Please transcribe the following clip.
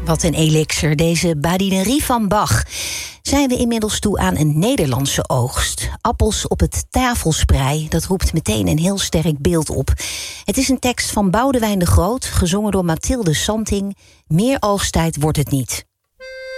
Wat een elixir, deze badinerie van Bach. Zijn we inmiddels toe aan een Nederlandse oogst. Appels op het tafelsprei, dat roept meteen een heel sterk beeld op. Het is een tekst van Boudewijn de Groot, gezongen door Mathilde Santing. Meer oogsttijd wordt het niet.